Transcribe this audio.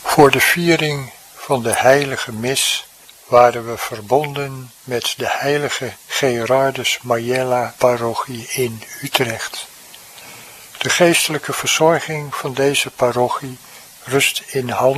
Voor de viering van de heilige mis waren we verbonden met de heilige Gerardus Majella parochie in Utrecht. De geestelijke verzorging van deze parochie rust in handen